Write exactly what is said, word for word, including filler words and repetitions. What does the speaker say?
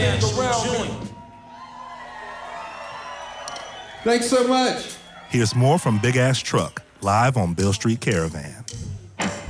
everything around me. Thanks so much. Here's more from Big Ass Truck, live on Beale Street Caravan.